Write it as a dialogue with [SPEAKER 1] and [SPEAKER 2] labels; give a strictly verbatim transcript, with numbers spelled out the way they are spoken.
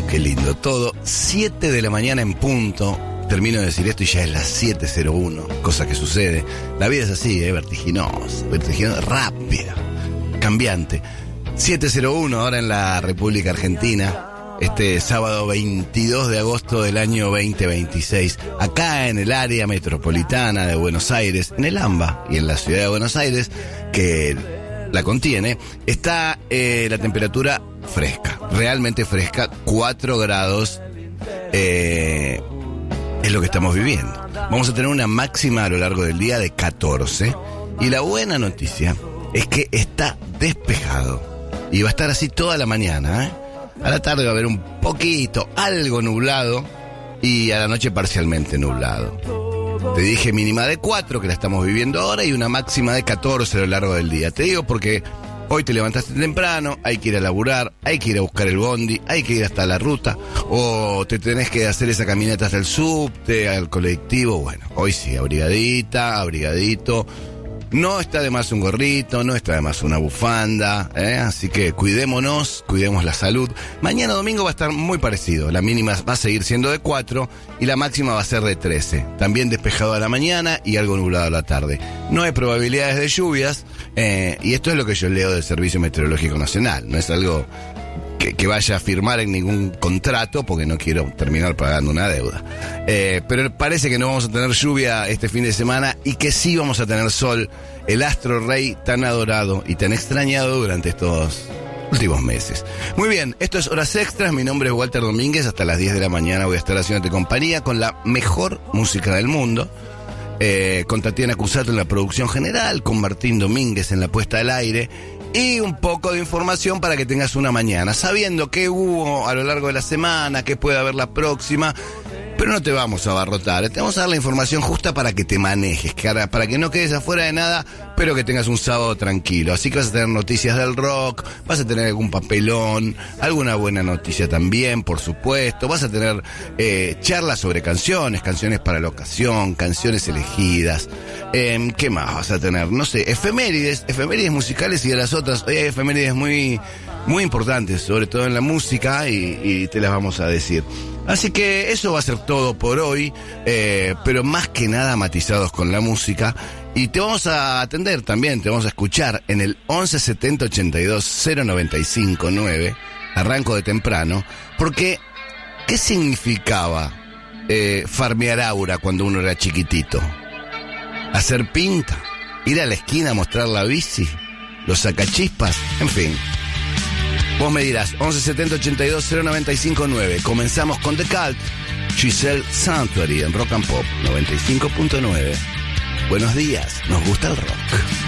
[SPEAKER 1] qué lindo todo. siete de la mañana en punto. Termino de decir esto y ya es las siete cero uno, cosa que sucede. La vida es así, ¿eh? Vertiginosa, vertiginosa, rápida, cambiante. siete cero uno ahora en la República Argentina, este sábado veintidós de agosto del año veinte veintiséis. Acá en el área metropolitana de Buenos Aires, en el AMBA y en la ciudad de Buenos Aires, que la contiene, está eh, la temperatura fresca, realmente fresca, cuatro grados. Eh... Es lo que estamos viviendo. Vamos a tener una máxima a lo largo del día de catorce. Y la buena noticia es que está despejado. Y va a estar así toda la mañana, ¿eh? A la tarde va a haber un poquito, algo nublado. Y a la noche parcialmente nublado. Te dije mínima de cuatro, que la estamos viviendo ahora, y una máxima de catorce a lo largo del día. Te digo porque hoy te levantaste temprano, hay que ir a laburar, hay que ir a buscar el bondi, hay que ir hasta la ruta, o te tenés que hacer esa caminata hasta el subte, al colectivo. Bueno, hoy sí, abrigadita, abrigadito. No está de más un gorrito, no está de más una bufanda, ¿eh? Así que cuidémonos, cuidemos la salud. Mañana domingo va a estar muy parecido. La mínima va a seguir siendo de cuatro y la máxima va a ser de trece. También despejado a la mañana y algo nublado a la tarde. No hay probabilidades de lluvias, eh, y esto es lo que yo leo del Servicio Meteorológico Nacional. No es algo que, que vaya a firmar en ningún contrato, porque no quiero terminar pagando una deuda. Eh, pero parece que no vamos a tener lluvia este fin de semana y que sí vamos a tener sol, el astro rey tan adorado y tan extrañado durante estos últimos meses. Muy bien, esto es Horas Extras, mi nombre es Walter Domínguez, hasta las diez de la mañana voy a estar haciéndote compañía con la mejor música del mundo, eh, con Tatiana Cusato en la producción general, con Martín Domínguez en la puesta al aire, y un poco de información para que tengas una mañana, sabiendo qué hubo a lo largo de la semana, qué puede haber la próxima. Pero no te vamos a abarrotar, te vamos a dar la información justa para que te manejes, para que no quedes afuera de nada, pero que tengas un sábado tranquilo. Así que vas a tener noticias del rock, vas a tener algún papelón, alguna buena noticia también, por supuesto. Vas a tener eh, charlas sobre canciones, canciones para la ocasión, canciones elegidas. Eh, ¿Qué más vas a tener? No sé, efemérides, efemérides musicales y de las otras. Hoy hay efemérides muy, muy importantes, sobre todo en la música, y, y te las vamos a decir. Así que eso va a ser todo por hoy, eh, pero más que nada matizados con la música. Y te vamos a atender también, te vamos a escuchar en el once setenta ochenta y dos cero noventa y cinco nueve, arranco de temprano, porque ¿qué significaba eh, farmear aura cuando uno era chiquitito? Hacer pinta, ir a la esquina a mostrar la bici, los sacachispas, en fin. Vos me dirás, once setenta ochenta y dos cero noventa y cinco nueve. Comenzamos con The Cult, Giselle Sanctuary en Rock and Pop noventa y cinco punto nueve. Buenos días, nos gusta el rock.